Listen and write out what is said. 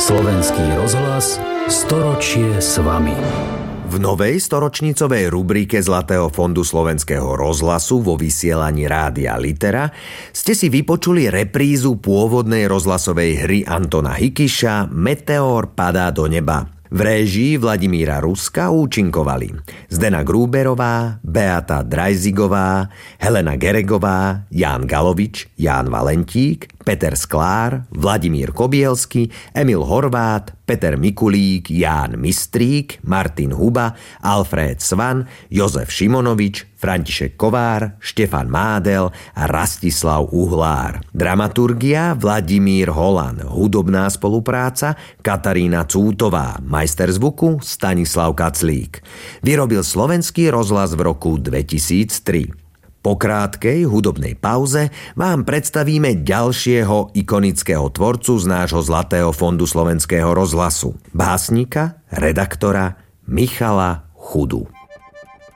Slovenský rozhlas, storočie s vami. V novej storočnicovej rubrike Zlatého fondu Slovenského rozhlasu vo vysielaní Rádia Litera ste si vypočuli reprízu pôvodnej rozhlasovej hry Antona Hikiša Meteor padá do neba. V réžii Vladimíra Ruska účinkovali Zdena Grúberová, Beata Drajzigová, Helena Geregová, Ján Galovič, Ján Valentík, Peter Sklár, Vladimír Kobielsky, Emil Horvát, Peter Mikulík, Ján Mistrík, Martin Huba, Alfred Svan, Jozef Šimonovič, František Kovár, Štefan Mádel a Rastislav Uhlár. Dramaturgia Vladimír Holan, hudobná spolupráca Katarína Cútová, majster zvuku Stanislav Kaclík. Vyrobil Slovenský rozhlas v roku 2003. Po krátkej hudobnej pauze vám predstavíme ďalšieho ikonického tvorcu z nášho Zlatého fondu Slovenského rozhlasu. Básnika, redaktora Michala Chudu.